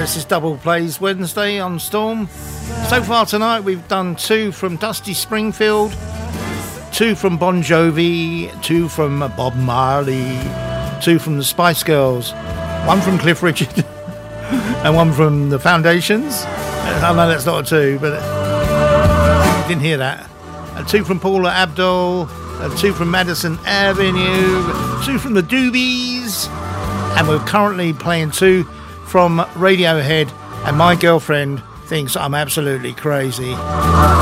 This is Double Plays Wednesday on Storm. So far tonight we've done 2 from Dusty Springfield, 2 from Bon Jovi, 2 from Bob Marley, 2 from the Spice Girls, 1 from Cliff Richard and 1 from the Foundations. I know that's not a 2, but you didn't hear that. 2 from Paula Abdul, 2 from Madison Avenue, 2 from the Doobies, and we're currently playing 2 from Radiohead, and my girlfriend thinks I'm absolutely crazy.